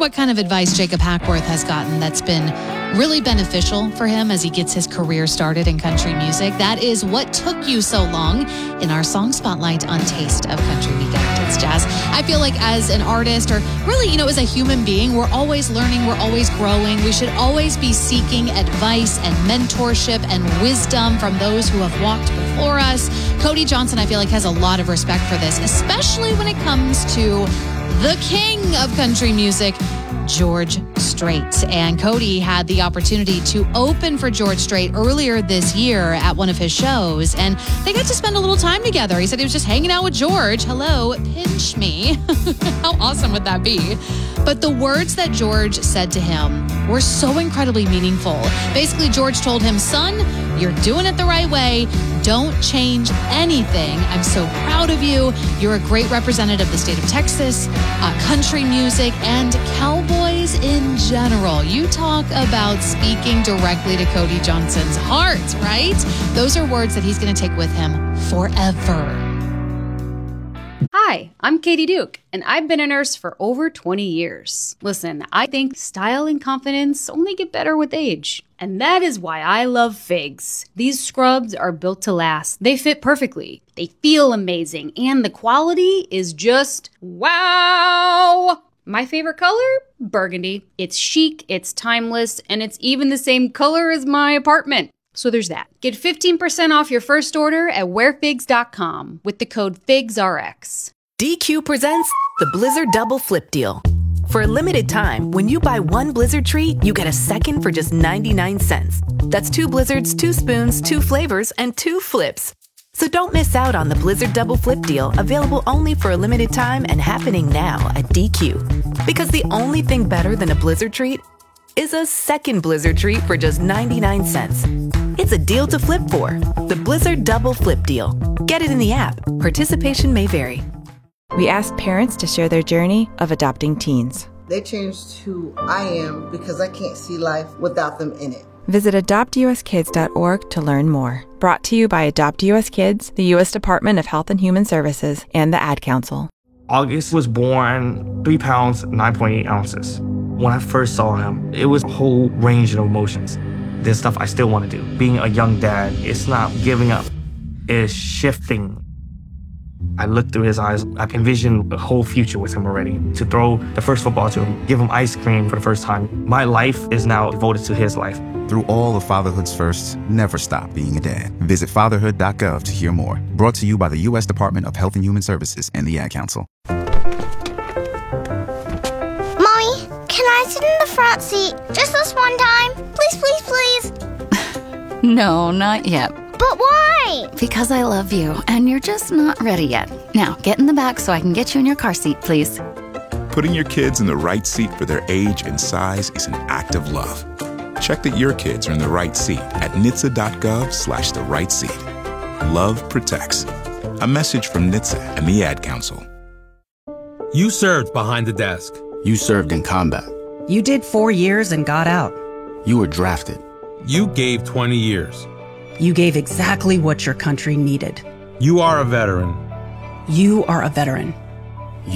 what kind of advice Jacob Hackworth has gotten that's been really beneficial for him as he gets his career started in country music. That is what took you so long in our Song Spotlight on Taste of Country Weekend. It's Jazz. I feel like as an artist, or really, as a human being, we're always learning, we're always growing. We should always be seeking advice and mentorship and wisdom from those who have walked before us. Cody Johnson, I feel like, has a lot of respect for this, especially when it comes to the king of country music, George Strait. And Cody had the opportunity to open for George Strait earlier this year at one of his shows, and they got to spend a little time together. He said he was just hanging out with George. Hello, pinch me. How awesome would that be? But the words that George said to him were so incredibly meaningful. Basically, George told him, son, you're doing it the right way. Don't change anything. I'm so proud of you. You're a great representative of the state of Texas, country music, and cowboys in general. You talk about speaking directly to Cody Johnson's heart, right? Those are words that he's going to take with him forever. Hi, I'm Katie Duke, and I've been a nurse for over 20 years. Listen, I think style and confidence only get better with age. And that is why I love Figs. These scrubs are built to last. They fit perfectly. They feel amazing. And the quality is just wow! My favorite color? Burgundy. It's chic, it's timeless, and it's even the same color as my apartment. So there's that. Get 15% off your first order at wearfigs.com with the code FIGSRX. DQ presents the Blizzard Double Flip Deal. For a limited time, when you buy one Blizzard treat, you get a second for just 99 cents. That's 2 Blizzards, 2 spoons, 2 flavors, and 2 flips. So don't miss out on the Blizzard Double Flip Deal, available only for a limited time and happening now at DQ. Because the only thing better than a Blizzard treat is a second Blizzard treat for just 99 cents. It's a deal to flip for. The Blizzard Double Flip Deal. Get it in the app. Participation may vary. We asked parents to share their journey of adopting teens. They changed who I am because I can't see life without them in it. Visit adoptuskids.org to learn more. Brought to you by Adopt US Kids, the U.S. Department of Health and Human Services, and the Ad Council. August was born 3 pounds, 9.8 ounces. When I first saw him, it was a whole range of emotions. There's stuff I still want to do. Being a young dad, it's not giving up. It's shifting. I looked through his eyes. I envisioned a whole future with him already. To throw the first football to him, give him ice cream for the first time. My life is now devoted to his life. Through all of fatherhood's firsts, never stop being a dad. Visit fatherhood.gov to hear more. Brought to you by the U.S. Department of Health and Human Services and the Ad Council. Mommy, can I sit in the front seat just this one time? Please, please, please. No, not yet. But why? Because I love you, and you're just not ready yet. Now, get in the back so I can get you in your car seat, please. Putting your kids in the right seat for their age and size is an act of love. Check that your kids are in the right seat at NHTSA.gov/the right seat. Love protects. A message from NHTSA and the Ad Council. You served behind the desk. You served in combat. You did 4 years and got out. You were drafted. You gave 20 years. You gave exactly what your country needed. You are a veteran. You are a veteran.